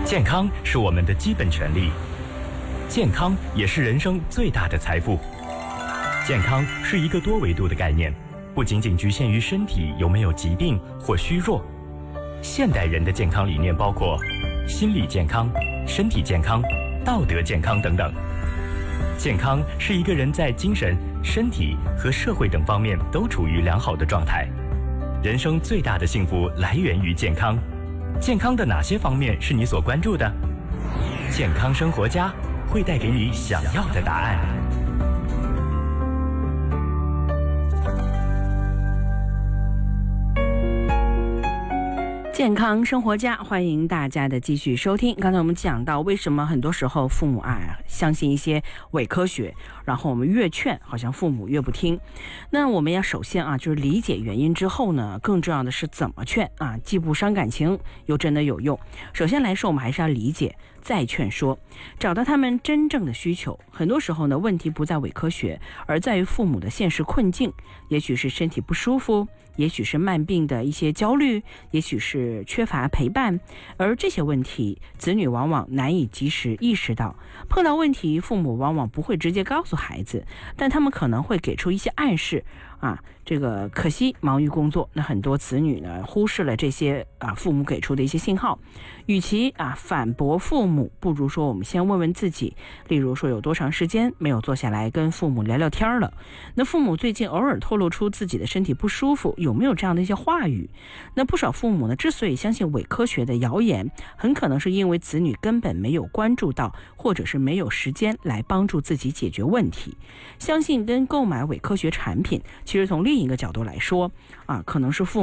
健康是我们的基本权利，健康也是人生最大的财富。健康是一个多维度的概念，不仅仅局限于身体有没有疾病或虚弱。现代人的健康理念包括心理健康、身体健康、道德健康等等。健康是一个人在精神、身体和社会等方面都处于良好的状态。人生最大的幸福来源于健康。健康的哪些方面是你所关注的？健康生活家会带给你想要的答案。 健康生活家，欢迎大家的继续收听。刚才我们讲到，为什么很多时候父母相信一些伪科学，然后我们越劝，好像父母越不听。那我们要首先就是理解原因之后呢，更重要的是怎么劝既不伤感情，又真的有用。首先来说，我们还是要理解，再劝说，找到他们真正的需求。很多时候呢，问题不在伪科学，而在于父母的现实困境。也许是身体不舒服，也许是慢病的一些焦虑，也许是缺乏陪伴，而这些问题子女往往难以及时意识到。碰到问题，父母往往不会直接告诉孩子，但他们可能会给出一些暗示这个可惜忙于工作。那很多子女呢，忽视了这些父母给出的一些信号。与其反驳父母，不如说我们先问问自己，例如说有多长时间没有坐下来跟父母聊聊天了？那父母最近偶尔透露出自己的身体不舒服，有没有这样的一些话语？那不少父母呢，之所以相信伪科学的谣言，很可能是因为子女根本没有关注到，或者是没有时间来帮助自己解决问题。相信跟购买伪科学产品，其实从另一个角度来说可能是父母